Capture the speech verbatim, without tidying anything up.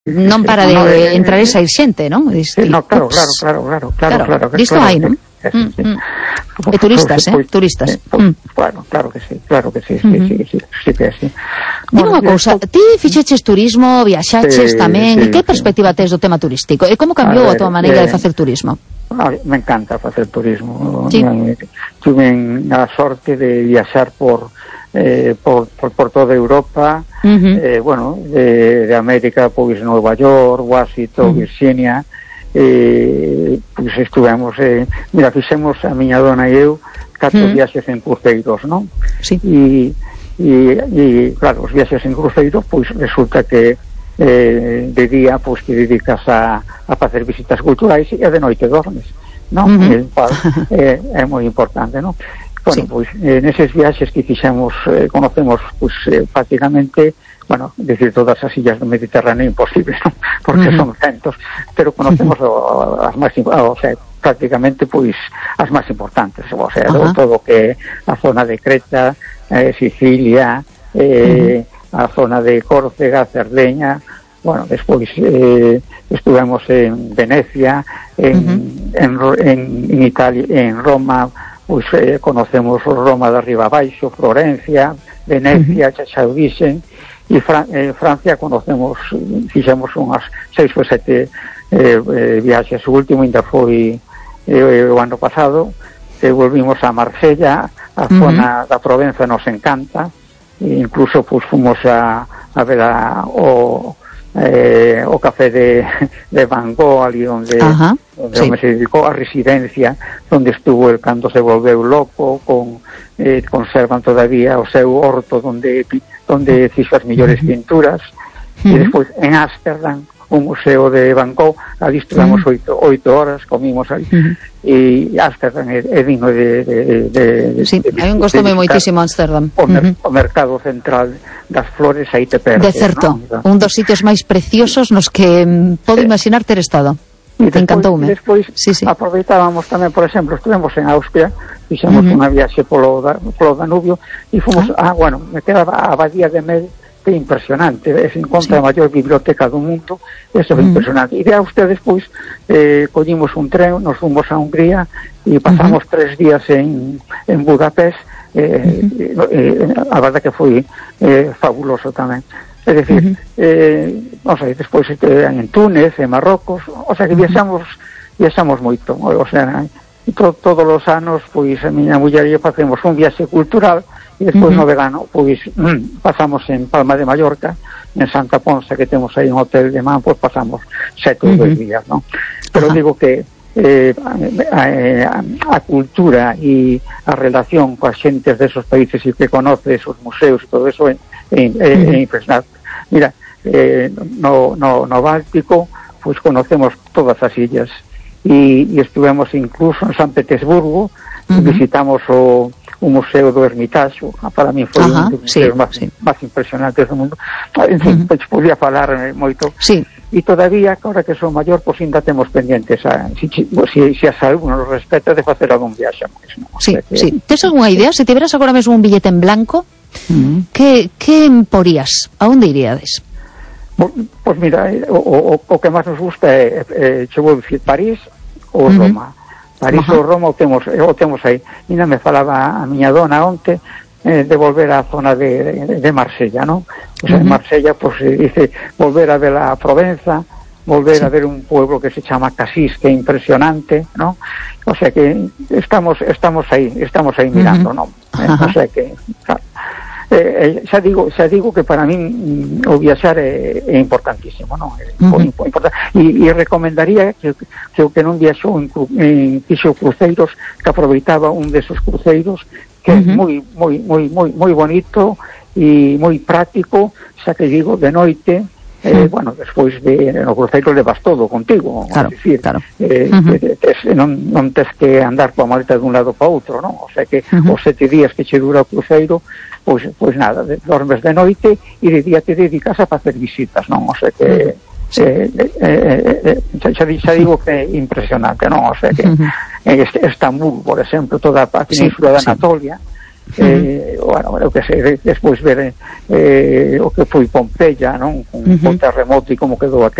non para de no, eh, entrar e sair xente, non? Sí, no, claro, claro, claro, claro, claro, claro. Isto hai, non? Mm, mm. E turistas, eh? Turistas. Eh, pues, mm. Bueno, claro que sí, claro que sí, sí, uh-huh. sí, sí, sí que é así. Dime unha cousa, ti fixeches turismo, viaxaches sí, tamén, sí, e que perspectiva sí. tes do tema turístico? E como cambiou a, ver, a tua maneira eh, de facer turismo? A, me encanta facer turismo. Sí. Tuve a sorte de viaxar por eh, por, por, por toda Europa, uh-huh. eh, bueno, de, de América, pois Nueva York, Washington, uh-huh. Virginia. Eh, pois estuvemos eh, mira, fixemos a miña dona e eu catro mm. viaxes en cruceiros, non? Sí. E, e, e claro, os viaxes en cruceiros pois resulta que eh, de día pois te dedicas a, a facer visitas culturais e de noite dormes, non? Mm-hmm. É, é, é moi importante, non? Bueno, sí. pois eh, neses viaxes que fixemos eh, conocemos pois eh, prácticamente, bueno, decir todas as illas do Mediterráneo imposible, ¿no? Porque uh-huh. son centos, pero conocemos uh-huh. as máis, o sea, prácticamente pois as máis importantes, o sea, uh-huh. todo que a zona de Creta, eh, Sicilia, eh, uh-huh. a zona de Córcega, Cerdeña, bueno, despois eh, estuvemos en Venecia, en, uh-huh. en, en, en Italia, en Roma, pois eh, conocemos Roma de arriba abaixo, Florencia, Venecia, uh-huh. xa o dixen. E Fran eh, Francia conocemos, fixemos unhas seis ou sete eh, eh, viaxes. O último ainda foi eh, o ano pasado, eh, volvimos a Marsella, a uh-huh. zona da Provenza nos encanta, e incluso pues, fomos a, a ver a, o, eh, o café de, de Van Gogh, ali onde, uh-huh. onde sí. se dedicou a residencia, onde estuvo el cando se volveu loco, con eh, conservan todavía o seu horto onde onde fixo as mellores pinturas, uh-huh. e despois en Ámsterdam, o museo de Van Gogh, ali estuvamos uh-huh. oito, oito horas, comimos ali, uh-huh. e Ámsterdam é, é digno de, de, de, de sí, de, hai un gostome moitísimo Ámsterdam. O, mer, uh-huh. o mercado central das flores aí te perdes, de certo, ¿no? Un dos sitios máis preciosos nos que mm, podo eh, imaginar ter estado. Te encantoume. Despois sí, sí. aproveitábamos tamén, por exemplo, estuvemos en Austria, fixemos uh-huh. unha viaxe polo, da, polo Danubio e fomos, ah, ah bueno, me quedaba a Abadía de Med, que é impresionante, se encontra sí. a maior biblioteca do mundo, eso é uh-huh. impresionante. E de Austria despois eh, collimos un tren, nos fomos a Hungría e pasamos uh-huh. tres días en, en Budapest, eh, uh-huh. eh, a verdade que foi eh, fabuloso tamén. É dicir, uh-huh. eh, non sei, despois eh, en Túnez, en Marrocos, o sea que viaxamos, viaxamos moito, o sea, to, todos os anos, pois a miña muller e eu facemos un viaxe cultural e despois uh-huh. no verano, pois mm, pasamos en Palma de Mallorca, en Santa Ponsa, que temos aí un hotel de man, pois pasamos sete ou uh-huh. dois días, non? Pero uh-huh. digo que eh, a, a, a cultura e a relación coas xentes desos países e que conoce esos museos e todo eso é É, é, é impresionante. Mira, eh, no, no, no Báltico pues conocemos todas as illas e, e estivemos incluso en San Petersburgo, uh-huh. visitamos o, o Museo do Hermitage, para mí foi uh-huh. un dos museos sí, máis, sí. máis impresionantes do mundo. En fin, uh-huh. pues, podía falar moito. Sí. E todavía, ahora que son maior, pois pues, ainda temos pendientes a, si, si, si, si a salud nos respeta de facer algún viaxe máis, ¿no? Sí, o sea que, sí. Tes algunha idea? Se tiveras agora mesmo un billete en blanco, Uh-huh. que, que emporías? A onde iríades? Pois pues mira, o, o, o que máis nos gusta é, é che vou dicir, París ou uh-huh. Roma. París uh-huh. ou Roma o temos, o temos aí. Ainda me falaba a miña dona onte eh, de volver á zona de, de, de Marsella, non? O sea, uh-huh. en Marsella, pues, dice, volver a ver a Provenza, volver sí. a ver un pueblo que se chama Casís, que é impresionante, ¿no? O sea que estamos estamos aí, estamos aí mirando, uh-huh. ¿no? Eh, o sea que eh, xa digo, xa digo que para min o viaxar é, é importantísimo, ¿no? É uh-huh. importante. E, e recomendaría que, que o que non viaxou en, en fixo cruceiros, que aproveitaba un desos cruceiros que uh-huh. é moi moi moi moi moi bonito e moi práctico, xa que digo, de noite. Eh, bueno, despois de no cruceiro levas todo contigo, claro, decir, claro. Eh, uh-huh. tes, non, non tes que andar coa maleta dun lado para outro, non? O sea que uh-huh. os sete días que che dura o cruceiro, pois, pois nada, de, dormes de noite e de día te dedicas a facer visitas, non? O sea que sí. eh, eh, eh, xa, xa digo que é impresionante, non? O sea que uh-huh. en Estambul, por exemplo, toda a península sí, de Anatolia, eh, uh -huh. bueno, eu que sei, despois ver eh, o que foi Pompeya, non? Un, uh -huh. un terremoto e como quedou aquel.